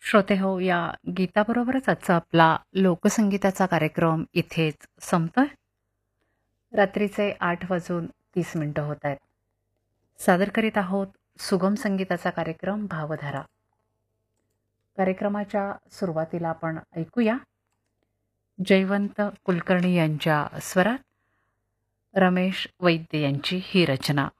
श्रोते हो, या गीताबरोबरच आजचा आपला लोकसंगीताचा कार्यक्रम इथेच संपतोय. रात्रीचे 8:30 होत आहेत. सादर करीत आहोत सुगम संगीताचा कार्यक्रम भावधारा. कार्यक्रमाच्या सुरुवातीला आपण ऐकूया जयवंत कुलकर्णी यांच्या स्वरात रमेश वैद्य यांची ही रचना.